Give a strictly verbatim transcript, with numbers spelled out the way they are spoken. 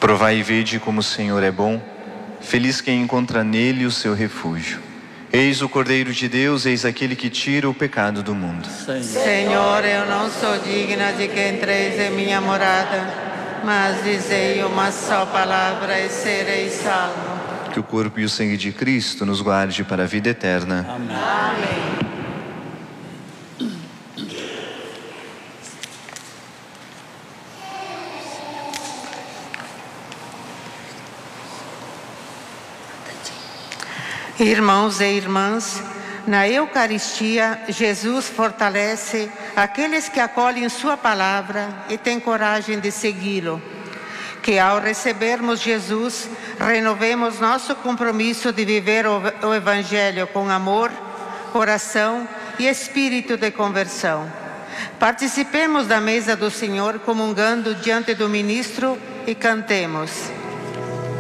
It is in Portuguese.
Provai e vede como o Senhor é bom, feliz quem encontra nele o seu refúgio. Eis o Cordeiro de Deus, eis aquele que tira o pecado do mundo. Senhor, eu não sou digna de que entreis em minha morada, mas dizei uma só palavra e serei salvo. Que o corpo e o sangue de Cristo nos guarde para a vida eterna. Amém. Amém. Irmãos e irmãs, na Eucaristia, Jesus fortalece aqueles que acolhem sua palavra e têm coragem de segui-lo. Que ao recebermos Jesus, renovemos nosso compromisso de viver o Evangelho com amor, coração e espírito de conversão. Participemos da mesa do Senhor comungando diante do ministro e cantemos.